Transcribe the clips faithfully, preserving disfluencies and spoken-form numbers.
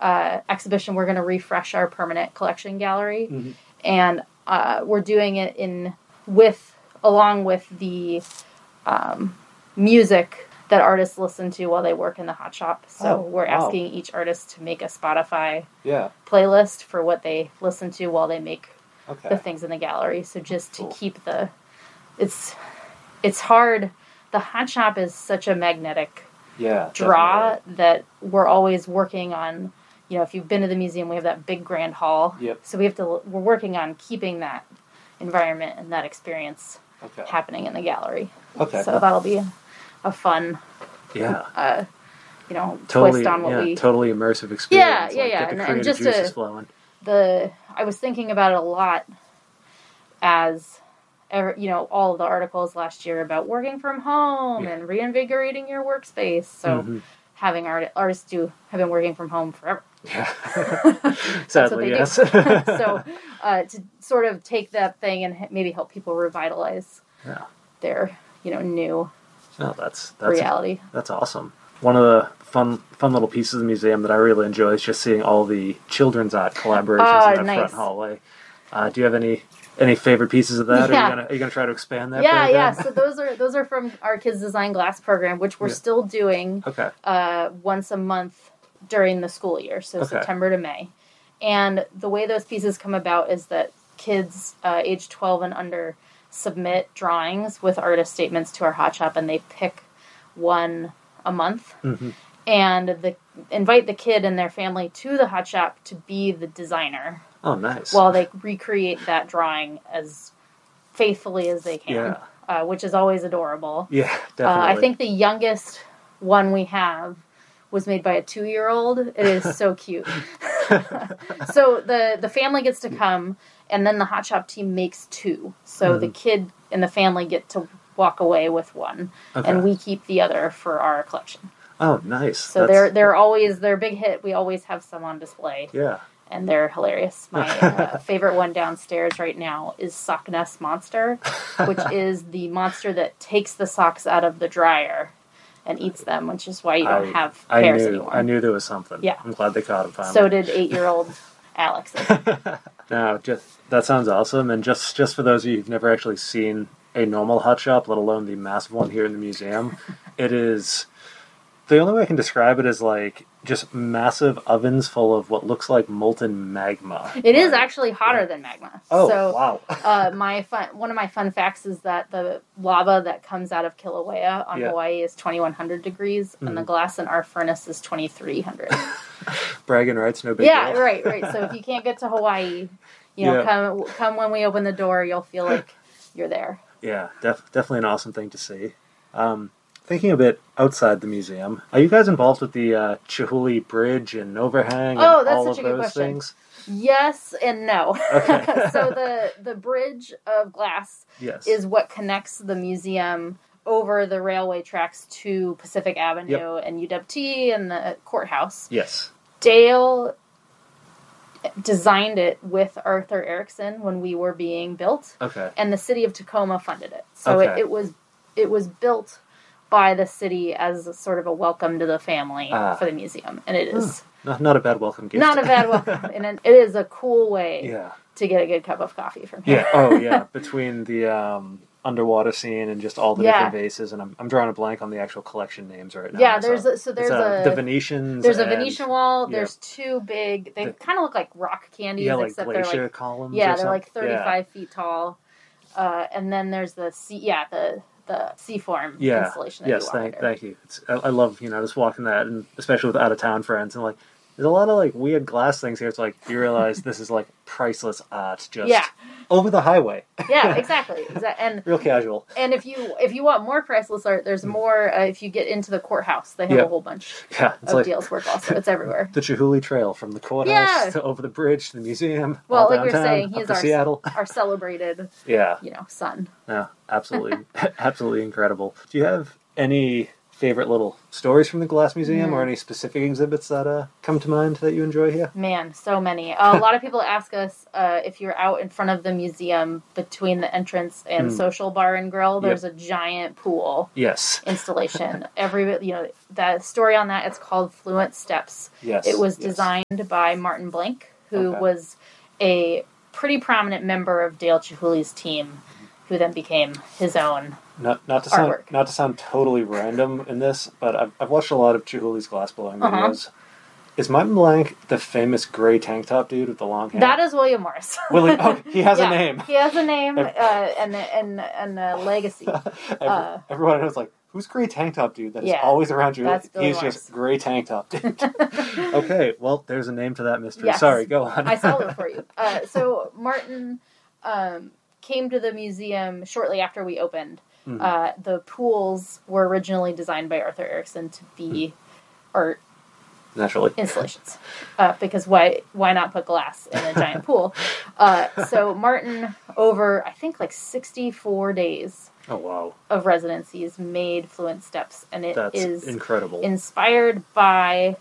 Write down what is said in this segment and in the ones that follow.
uh, exhibition, we're going to refresh our permanent collection gallery. Mm-hmm. And uh, we're doing it in with along with the um, music that artists listen to while they work in the hot shop. So oh, we're wow. asking each artist to make a Spotify yeah. playlist for what they listen to while they make okay. the things in the gallery. So just cool. to keep the... It's it's hard. The hot shop is such a magnetic yeah, draw definitely. that we're always working on... You know, if you've been to the museum, we have that big grand hall. Yep. So we have to... We're working on keeping that environment and that experience okay. happening in the gallery. Okay. So that'll be a, a fun... Yeah. Uh, you know, totally, twist on what yeah, we... Totally immersive experience. Yeah, yeah, like, yeah. Get the And, creative and just juices a, flowing. the... I was thinking about it a lot as... You know, all of the articles last year about working from home yeah. and reinvigorating your workspace. So mm-hmm. having art, artists do have been working from home forever. Yeah. That's Sadly, what they yes. do. So uh, to sort of take that thing and maybe help people revitalize yeah. their, you know, new no, that's, that's reality. That's awesome. One of the fun fun little pieces of the museum that I really enjoy is just seeing all the children's art collaborations Oh, in the nice. front hallway. Uh, do you have any any favorite pieces of that? Yeah. Are you gonna are you gonna try to expand that? Yeah, program? yeah. So those are those are from our Kids Design Glass program, which we're yeah. still doing okay. uh, once a month during the school year, so okay. September to May. And the way those pieces come about is that kids uh, age twelve and under submit drawings with artist statements to our hot shop, and they pick one a month. Mm-hmm. And the invite the kid and their family to the hot shop to be the designer. Oh, nice. While they recreate that drawing as faithfully as they can, yeah. uh, which is always adorable. Yeah, definitely. Uh, I think the youngest one we have was made by a two-year-old. It is so cute. So the, the family gets to come, and then the hot shop team makes two. So mm-hmm. the kid and the family get to walk away with one, okay. and we keep the other for our collection. Oh, nice. So That's... they're they're always their big hit. We always have some on display. Yeah. And they're hilarious. My uh, favorite one downstairs right now is Sock Nest Monster, which is the monster that takes the socks out of the dryer and eats them, which is why you don't I, have I pairs knew, anymore. I knew there was something. Yeah. I'm glad they caught him finally. So did eight-year-old Alex. No, just that sounds awesome. And just, just for those of you who've never actually seen a normal hot shop, let alone the massive one here in the museum, it is... The only way I can describe it is like just massive ovens full of what looks like molten magma. It like, is actually hotter yeah. than magma. Oh, so, wow. uh, my fun, one of my fun facts is that the lava that comes out of Kilauea on yeah. Hawaii is twenty-one hundred degrees, mm. and the glass in our furnace is twenty-three hundred. Bragging rights, no big yeah, deal. Yeah, right, right. So if you can't get to Hawaii, you know, yeah. come come when we open the door, you'll feel like you're there. Yeah, def- definitely an awesome thing to see. Um, Thinking a bit outside the museum, are you guys involved with the uh, Chihuly Bridge and overhang oh, and that's all such of a good those question. things? Yes and no. Okay. So the, the bridge of glass yes. is what connects the museum over the railway tracks to Pacific Avenue yep. and U W T and the courthouse. Yes. Dale designed it with Arthur Erickson when we were being built. Okay. And the city of Tacoma funded it. So okay. it, it was it was built by the city as a sort of a welcome to the family ah. for the museum. And it is... Hmm. Not, not a bad welcome gift. Not a bad welcome. And it is a cool way yeah. to get a good cup of coffee from here. Yeah. Oh, yeah. Between the um, underwater scene and just all the yeah. different vases. And I'm I'm drawing a blank on the actual collection names right now. Yeah, there's a, so there's uh, a... The Venetians. There's and, a Venetian wall. Yeah. There's two big... They kind of look like rock candies. Yeah, like except glacier they're like, columns Yeah, or they're like thirty-five yeah. feet tall. Uh, and then there's the... Sea, yeah, the... the Seaform yeah. installation that yes, you thank, under. thank you. It's, I, I love, you know, just walking that, and especially with out-of-town friends, and like, there's a lot of, like, weird glass things here. It's like, you realize this is, like, priceless art, just yeah. over the highway. Yeah, exactly. And real casual. And if you if you want more priceless art, there's more, uh, if you get into the courthouse, they have yeah. a whole bunch yeah, it's of like, deals work also. It's everywhere. The Chihuly Trail, from the courthouse yeah. to over the bridge to the museum, well, all like downtown, we were saying, he's our, Seattle. our celebrated, yeah. you know, son. Yeah, absolutely. Absolutely incredible. Do you have any favorite little stories from the Glass Museum, Mm. or any specific exhibits that uh, come to mind that you enjoy here? Man, so many. Uh, a lot of people ask us uh, if you're out in front of the museum between the entrance and Mm. Social Bar and Grill, there's Yep. a giant pool Yes. installation. Every you know that story on that, it's called Fluent Steps. Yes. It was yes. designed by Martin Blank, who Okay. was a pretty prominent member of Dale Chihuly's team, who then became his own. Not not to sound Artwork. not to sound totally random in this, but I've I've watched a lot of Chihuly's glassblowing Uh-huh. videos. Is Martin Blank the famous gray tank top dude with the long hair? That is William Morris. Willie, oh, he has Yeah, a name. He has a name uh, Ev- and and and a legacy. Every, Uh, everyone was like, "Who's gray tank top dude that is Yeah, always around you?" that's Billy He's Morris. just gray tank top dude. Okay, well, there's a name to that mystery. Yes. Sorry, go on. I solved it for you. Uh, so Martin um, came to the museum shortly after we opened. Mhm. Uh, the pools were originally designed by Arthur Erickson to be art Naturally. installations, uh, because why why not put glass in a giant pool? Uh, so Martin, over I think like sixty-four days Oh wow, of residencies, made Fluent Steps, and it that's is incredible. inspired by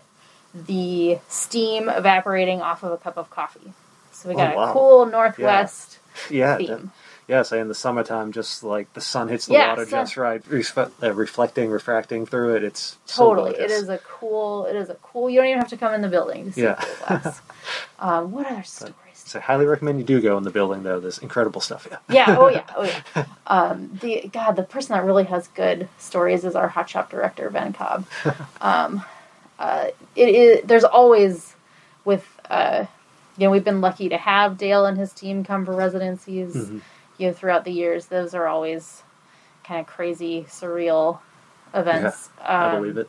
the steam evaporating off of a cup of coffee. So we got Oh, wow. a cool northwest yeah, theme. that- yeah. Say in the summertime, just like the sun hits the Yeah, water sun- just right, respe- uh, reflecting, refracting through it. It's so Totally, it gorgeous. is a cool. It is a cool. You don't even have to come in the building to see Yeah. cool glass. um, what other stories? So I highly recommend you do go in the building though. There's incredible stuff here. Yeah. Oh yeah. Oh yeah. Um, the God, the person that really has good stories is our hot shop director, Ben Cobb. Um, uh, it is. There's always with. Uh, you know, we've been lucky to have Dale and his team come for residencies. Mhm. You know, throughout the years, those are always kind of crazy, surreal events. I Um, believe it.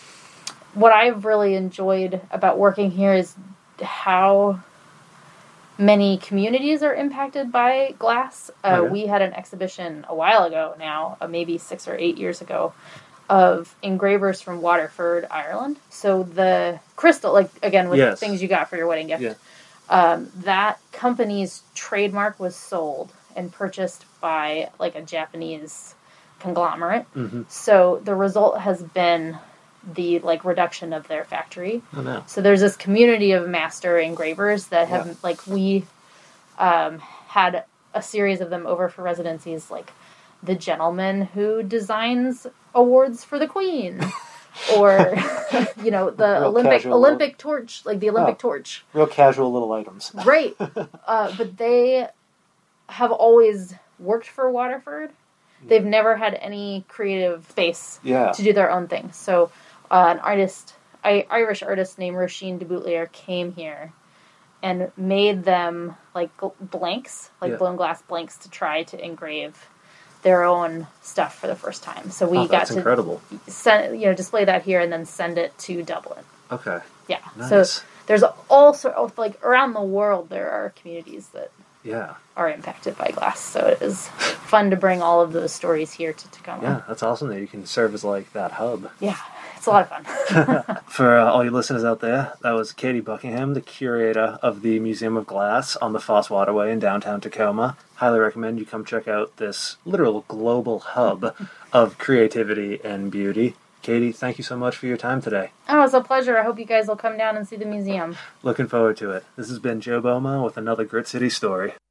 What I've really enjoyed about working here is how many communities are impacted by glass. Uh, Okay. We had an exhibition a while ago now, uh, maybe six or eight years ago, of engravers from Waterford, Ireland. So the crystal, like again with Yes. things you got for your wedding gift, Yeah. um, that company's trademark was sold and purchased by like a Japanese conglomerate. Mm-hmm. So the result has been the like reduction of their factory. Oh no. So there's this community of master engravers that have Yeah. like we um, had a series of them over for residencies, like the gentleman who designs awards for the Queen, or you know the Real Olympic casual. Olympic torch, like the Olympic Oh. torch. Real casual little items. Right. Uh, but they have always worked for Waterford. They've never had any creative space Yeah. to do their own thing. So uh, an artist, I, Irish artist named Roisin de Boutelier came here and made them like gl- blanks, like Yeah. blown glass blanks to try to engrave their own stuff for the first time. So we Oh, got that's to incredible. send, you know, display that here and then send it to Dublin. Okay. Yeah. Nice. So there's all sort of like around the world there are communities that Yeah. are impacted by glass. So it is fun to bring all of those stories here to Tacoma. Yeah, that's awesome that you can serve as like that hub. Yeah, it's a lot of fun. For uh, all you listeners out there, that was Katie Buckingham, the curator of the Museum of Glass on the Foss Waterway in downtown Tacoma. Highly recommend you come check out this literal global hub of creativity and beauty. Katie, thank you so much for your time today. Oh, it's a pleasure. I hope you guys will come down and see the museum. Looking forward to it. This has been Joe Boma with another Grit City story.